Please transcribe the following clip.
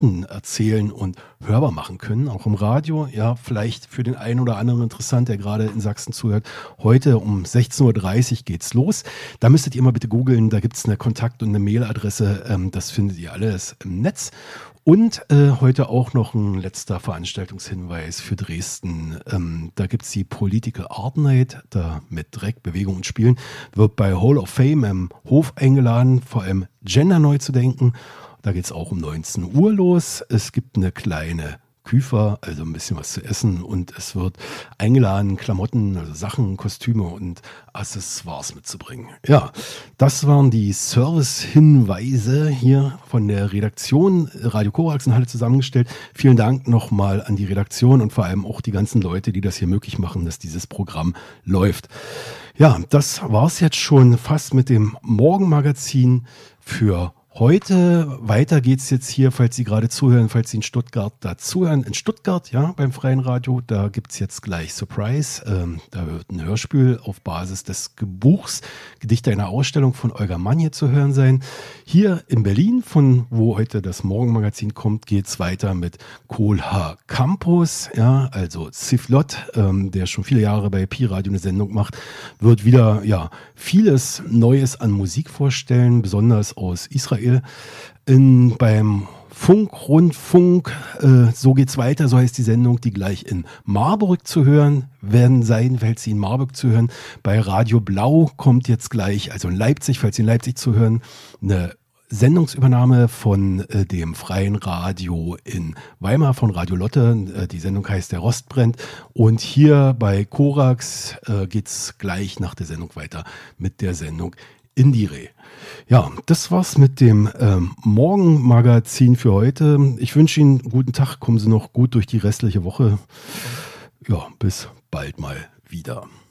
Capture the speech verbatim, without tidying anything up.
Fakten erzählen und hörbar machen können, auch im Radio. Ja, vielleicht für den einen oder anderen interessant, der gerade in Sachsen zuhört. Heute um sechzehn Uhr dreißig geht's los. Da müsstet ihr mal bitte googeln, da gibt's eine Kontakt- und eine Mailadresse. Ähm, das findet ihr alles im Netz. Und äh, heute auch noch ein letzter Veranstaltungshinweis für Dresden. Ähm, da gibt's die Political Art Night, da mit Dreck, Bewegung und Spielen, wird bei Hall of Fame im Hof eingeladen, vor allem Gender neu zu denken. Da geht's auch um neunzehn Uhr los. Es gibt eine kleine Küfer, also ein bisschen was zu essen, und es wird eingeladen, Klamotten, also Sachen, Kostüme und Accessoires mitzubringen. Ja, das waren die Service-Hinweise hier von der Redaktion Radio Korax in Halle zusammengestellt. Vielen Dank nochmal an die Redaktion und vor allem auch die ganzen Leute, die das hier möglich machen, dass dieses Programm läuft. Ja, das war's jetzt schon fast mit dem Morgenmagazin für heute. Weiter geht's jetzt hier, falls Sie gerade zuhören, falls Sie in Stuttgart da zuhören, in Stuttgart, ja, beim Freien Radio, da gibt's jetzt gleich Surprise. Ähm, da wird ein Hörspiel auf Basis des Buchs Gedichte einer Ausstellung von Olga Mann hier zu hören sein. Hier in Berlin, von wo heute das Morgenmagazin kommt, geht's weiter mit Kohlhaar Campus, ja, also Ziflot, ähm, der schon viele Jahre bei Pi Radio eine Sendung macht, wird wieder, ja, vieles Neues an Musik vorstellen, besonders aus Israel. In, beim Funkrundfunk, äh, so geht's weiter, so heißt die Sendung, die gleich in Marburg zu hören werden sein, falls Sie in Marburg zu hören. Bei Radio Blau kommt jetzt gleich, also in Leipzig, falls Sie in Leipzig zu hören, eine Sendungsübernahme von äh, dem Freien Radio in Weimar von Radio Lotte. Äh, die Sendung heißt Der Rost brennt. Und hier bei Korax äh, geht's gleich nach der Sendung weiter mit der Sendung Indire. Ja, das war's mit dem ähm, Morgenmagazin für heute. Ich wünsche Ihnen einen guten Tag. Kommen Sie noch gut durch die restliche Woche. Ja, bis bald mal wieder.